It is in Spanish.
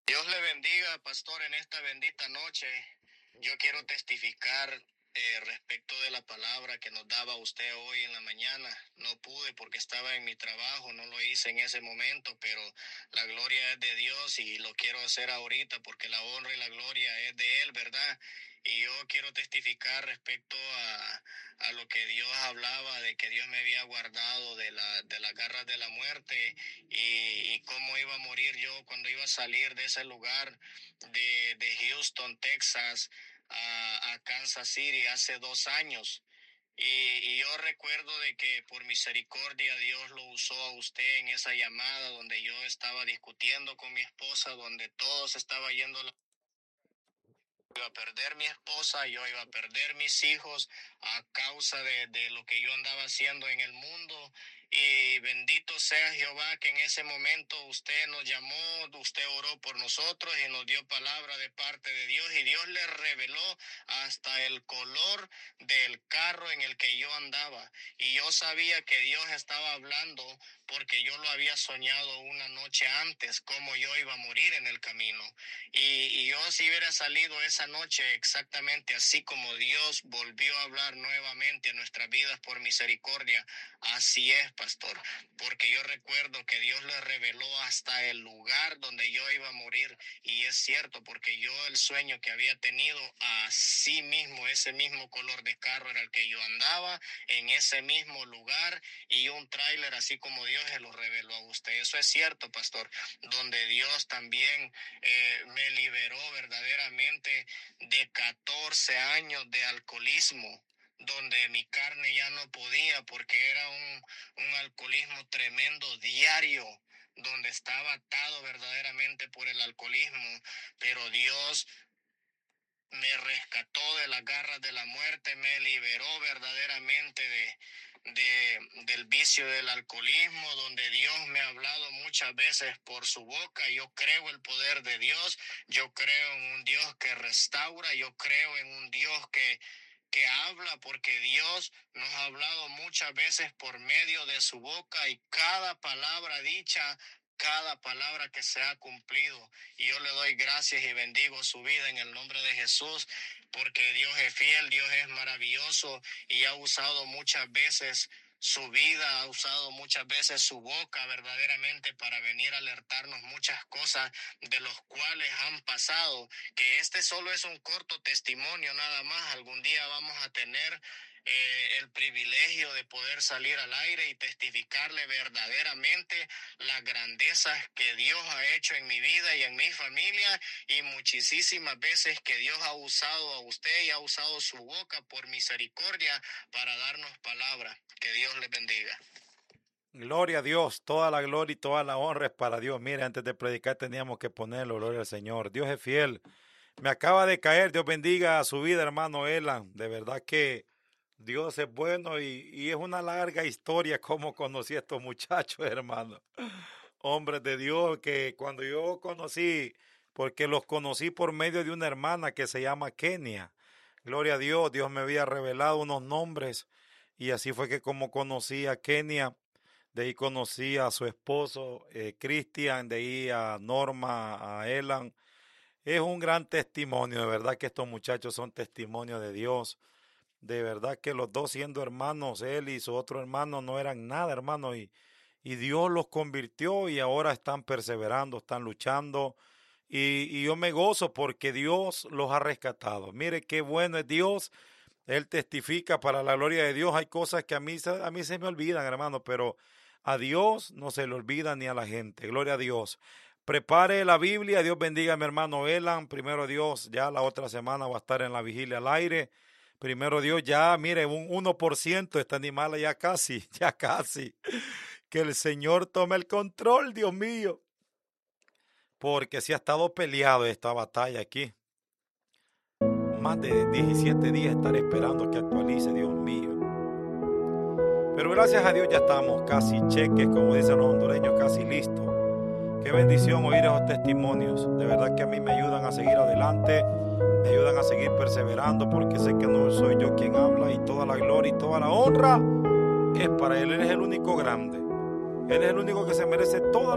Dios le bendiga, pastor, en esta bendita noche. Yo quiero testificar respecto de la palabra que nos daba usted hoy en la mañana. No pude porque estaba en mi trabajo, no lo hice en ese momento, pero la gloria es de Dios y lo quiero hacer ahorita porque la honra y la gloria es de Él, ¿verdad? Y yo quiero testificar respecto a lo que Dios hablaba, de que Dios me había guardado de las garras de la muerte y cómo iba a morir yo cuando iba a salir de ese lugar de Houston, Texas, a Kansas City hace 2 años. Y yo recuerdo de que por misericordia Dios lo usó a usted en esa llamada donde yo estaba discutiendo con mi esposa, donde todo se estaba yendo iba a perder mi esposa, yo iba a perder mis hijos a causa de lo que yo andaba haciendo en el mundo. Y bendito sea Jehová que en ese momento usted nos llamó, usted oró por nosotros y nos dio palabra de parte de Dios. Y Dios le reveló hasta el color del carro en el que yo andaba. Y yo sabía que Dios estaba hablando porque yo lo había soñado una noche antes, cómo yo iba a morir en el camino. Y yo si hubiera salido esa noche exactamente así como Dios volvió a hablar nuevamente a nuestras vidas por misericordia, así es, pastor, porque yo recuerdo que Dios le reveló hasta el lugar donde yo iba a morir, y es cierto, porque yo el sueño que había tenido, así mismo, ese mismo color de carro era el que yo andaba, en ese mismo lugar, y un tráiler así como Dios se lo reveló a usted. Eso es cierto, pastor, donde Dios también me liberó verdaderamente de 14 años de alcoholismo, donde mi carne ya no podía porque era un alcoholismo tremendo diario, donde estaba atado verdaderamente por el alcoholismo, pero Dios me rescató de las garras de la muerte, me liberó verdaderamente del vicio del alcoholismo, donde Dios me ha hablado muchas veces por su boca. Yo creo el poder de Dios, yo creo en un Dios que restaura, yo creo en un Dios que habla, porque Dios nos ha hablado muchas veces por medio de su boca, y cada palabra dicha, cada palabra que se ha cumplido. Y yo le doy gracias y bendigo su vida en el nombre de Jesús, porque Dios es fiel, Dios es maravilloso, y ha usado muchas veces su vida, ha usado muchas veces su boca verdaderamente para venir a alertarnos muchas cosas de los cuales han pasado, que este solo es un corto testimonio nada más. Algún día vamos a tener el privilegio de poder salir al aire y testificarle verdaderamente las grandezas que Dios ha hecho en mi vida y en mi familia, y muchísimas veces que Dios ha usado a usted y ha usado su boca por misericordia para darnos palabra. Que Dios le bendiga. Gloria a Dios, toda la gloria y toda la honra es para Dios. Mire, antes de predicar teníamos que ponerlo, gloria al Señor. Dios es fiel. Me acaba de caer, Dios bendiga a su vida, hermano Elan. De verdad que Dios es bueno y es una larga historia cómo conocí a estos muchachos, hermano. Hombres de Dios que cuando yo conocí, porque los conocí por medio de una hermana que se llama Kenia. Gloria a Dios, Dios me había revelado unos nombres y así fue que como conocí a Kenia. De ahí conocí a su esposo, Cristian, de ahí a Norma, a Elan. Es un gran testimonio, de verdad que estos muchachos son testimonio de Dios. De verdad que los dos siendo hermanos, él y su otro hermano no eran nada, hermano, y Dios los convirtió y ahora están perseverando, están luchando. Y yo me gozo porque Dios los ha rescatado. Mire qué bueno es Dios. Él testifica para la gloria de Dios. Hay cosas que a mí se me olvidan, hermano, pero a Dios no se le olvida ni a la gente. Gloria a Dios. Prepare la Biblia. Dios bendiga a mi hermano Elan. Primero Dios, ya la otra semana va a estar en la vigilia al aire. Primero Dios, ya, mire, un 1%, esta animal ya casi, ya casi. Que el Señor tome el control, Dios mío. Porque si ha estado peleado esta batalla aquí. Más de 17 días estaré esperando que actualice, Dios mío. Pero gracias a Dios ya estamos casi cheques, como dicen los hondureños, casi listos. Qué bendición oír esos testimonios. De verdad que a mí me ayudan a seguir adelante, me ayudan a seguir perseverando, porque sé que no soy yo quien habla, y toda la gloria y toda la honra es para Él. Él es el único grande. Él es el único que se merece toda